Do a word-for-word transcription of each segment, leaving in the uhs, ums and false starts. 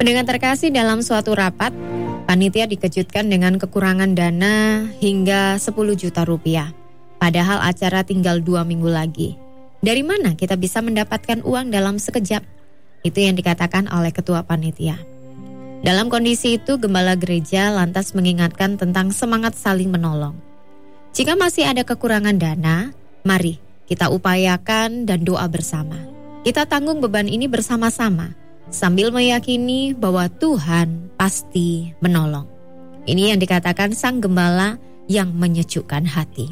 Pendengar terkasih, dalam suatu rapat, panitia dikejutkan dengan kekurangan dana hingga sepuluh juta rupiah. Padahal acara tinggal dua minggu lagi. Dari mana kita bisa mendapatkan uang dalam sekejap? Itu yang dikatakan oleh ketua panitia. Dalam kondisi itu, gembala gereja lantas mengingatkan tentang semangat saling menolong. Jika masih ada kekurangan dana, mari kita upayakan dan doa bersama. Kita tanggung beban ini bersama-sama, sambil meyakini bahwa Tuhan pasti menolong. Ini yang dikatakan sang gembala yang menyejukkan hati.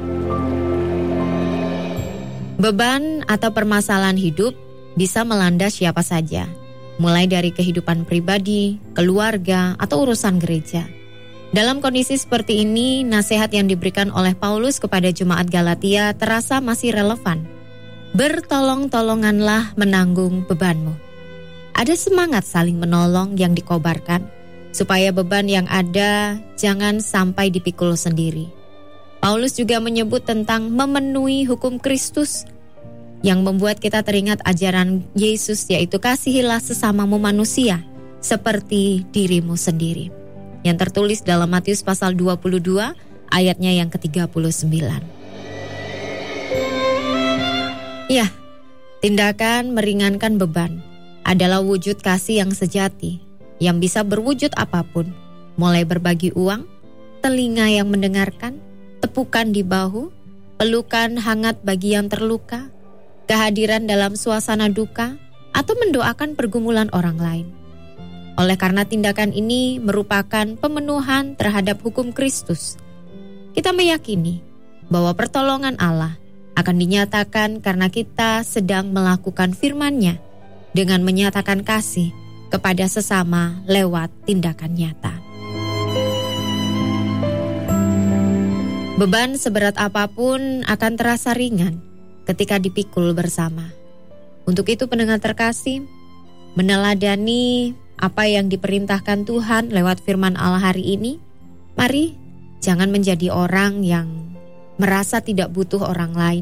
Beban atau permasalahan hidup bisa melanda siapa saja, mulai dari kehidupan pribadi, keluarga, atau urusan gereja. Dalam kondisi seperti ini, nasihat yang diberikan oleh Paulus kepada jemaat Galatia terasa masih relevan. Bertolong-tolonganlah menanggung bebanmu. Ada semangat saling menolong yang dikobarkan, supaya beban yang ada jangan sampai dipikul sendiri. Paulus juga menyebut tentang memenuhi hukum Kristus, yang membuat kita teringat ajaran Yesus, yaitu kasihilah sesamamu manusia, seperti dirimu sendiri. Yang tertulis dalam Matius pasal dua puluh dua, ayatnya yang ke tiga puluh sembilan. Ya, tindakan meringankan beban adalah wujud kasih yang sejati, yang bisa berwujud apapun, mulai berbagi uang, telinga yang mendengarkan, tepukan di bahu, pelukan hangat bagi yang terluka, kehadiran dalam suasana duka, atau mendoakan pergumulan orang lain. Oleh karena tindakan ini merupakan pemenuhan terhadap hukum Kristus, kita meyakini bahwa pertolongan Allah akan dinyatakan karena kita sedang melakukan firman-Nya dengan menyatakan kasih kepada sesama lewat tindakan nyata. Beban seberat apapun akan terasa ringan ketika dipikul bersama. Untuk itu pendengar terkasih, meneladani apa yang diperintahkan Tuhan lewat firman Allah hari ini, mari jangan menjadi orang yang merasa tidak butuh orang lain,